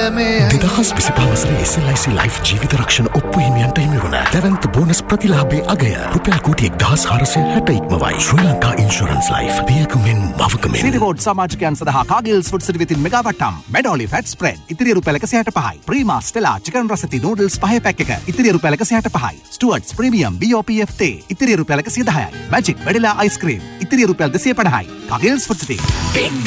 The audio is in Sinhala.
දෙදහස් 25 වසරේ SLIC Life ජීවිත රක්ෂණ ඔප්පු හිමියන්ට හිමි වන දැවන්ත බෝනස් ප්‍රතිලාභයේ අගය රුපියල් කෝටි 1460 ඉක්මවයි. ශ්‍රී ලංකා ඉන්ෂුරන්ස් ලයිෆ් පියකුමින් මවකමින්. සිරිවෝඩ් සමාජිකයන් සඳහා කාගිල්ස් ෆුඩ් සිටි වෙතින් මෙගා වට්ටම් මෙඩෝලි ෆැට් ස්ප්‍රෙඩ් ඉතිරිය රුපියල් 165යි. ප්‍රීමා ස්ටෙලා චිකන් රසති නූඩල්ස් 5 පැක් එක ඉතිරිය රුපියල් 165යි. ස්ටුවර්ට්ස් ප්‍රීමියම් BOPF තේ ඉතිරිය රුපියල් 110යි. මැජික් වෙනිලා අයිස්ක්‍රීම් ඉතිරිය රුපියල් 250යි. කාගිල්ස් ෆුඩ් සිටි